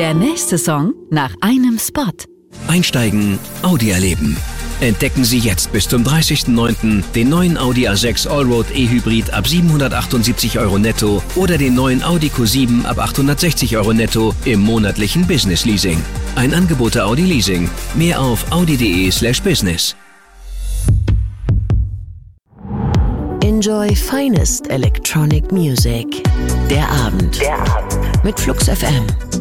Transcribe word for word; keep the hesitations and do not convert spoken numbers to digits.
Der nächste Song nach einem Spot. Einsteigen, Audi erleben. Entdecken Sie jetzt bis zum dreißigsten neunten den neuen Audi A sechs Allroad E-Hybrid ab siebenhundertachtundsiebzig Euro netto oder den neuen Audi Q sieben ab achthundertsechzig Euro netto im monatlichen Business Leasing. Ein Angebot der Audi Leasing. Mehr auf audi.de slash business. Enjoy finest electronic music. Der Abend. Der Abend. Mit Flux F M.